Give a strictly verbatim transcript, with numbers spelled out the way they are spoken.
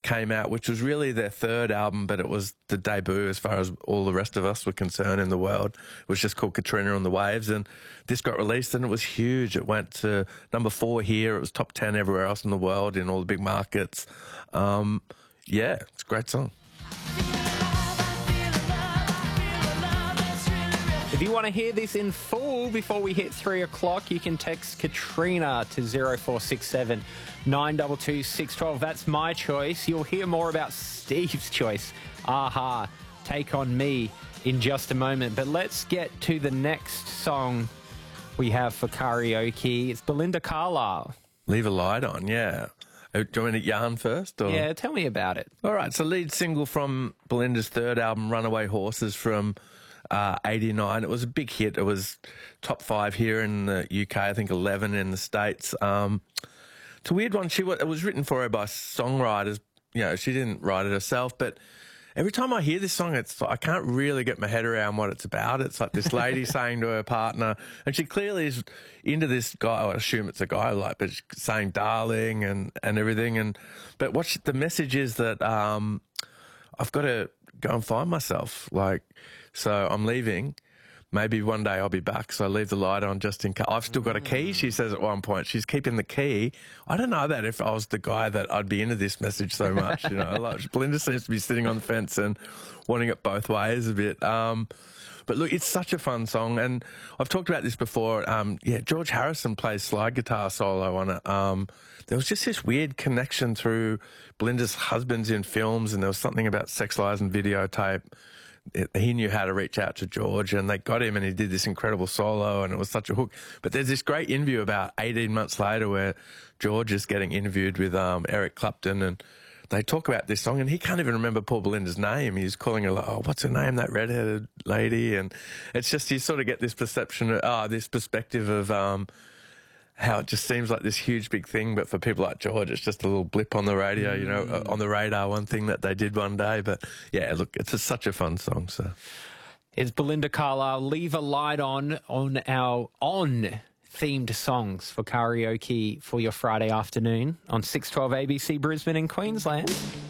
came out, which was really their third album, but it was the debut as far as all the rest of us were concerned in the world. It was just called Katrina on the Waves, and this got released and it was huge. It went to number four here. It was top ten everywhere else in the world in all the big markets. Um, yeah, it's a great song. If you want to hear this in full before we hit three o'clock, you can text Katrina to zero four six seven, nine two two, six one two. That's my choice. You'll hear more about Steve's choice, Aha, Take On Me, in just a moment. But let's get to the next song we have for karaoke. It's Belinda Carlisle. Leave a Light On, yeah. Do you want me to yarn first? Or? Yeah, tell me about it. All right, so lead single from Belinda's third album, Runaway Horses, from uh, eighty-nine. It was a big hit. It was top five here in the U K, I think eleven in the States. Um, it's a weird one. She It was written for her by songwriters. You know, she didn't write it herself, but every time I hear this song, it's I can't really get my head around what it's about. It's like this lady saying to her partner, and she clearly is into this guy. I assume it's a guy, like, but she's saying "darling" and and everything. And but what she, the message is that um, I've got to go and find myself. Like, so I'm leaving. Maybe one day I'll be back, so I leave the light on just in case. I've still got a key, she says at one point. She's keeping the key. I don't know that if I was the guy that I'd be into this message so much, you know. Like, Belinda seems to be sitting on the fence and wanting it both ways a bit. Um, but look, it's such a fun song, and I've talked about this before. Um, yeah, George Harrison plays slide guitar solo on it. Um, there was just this weird connection through Belinda's husbands in films, and there was something about Sex, Lies and Videotape. He knew how to reach out to George, and they got him, and he did this incredible solo, and it was such a hook. But there's this great interview about eighteen months later where George is getting interviewed with um, Eric Clapton, and they talk about this song, and he can't even remember poor Belinda's name. He's calling her, like, oh, what's her name, that redheaded lady? And it's just, you sort of get this perception, of, oh, this perspective of um, how it just seems like this huge big thing, but for people like George, it's just a little blip on the radio, you know, mm. on the radar, one thing that they did one day. But yeah, look, it's a, such a fun song. So it's Belinda Carlisle, Leave a Light On, on our on-themed songs for karaoke for your Friday afternoon on six twelve A B C Brisbane in Queensland.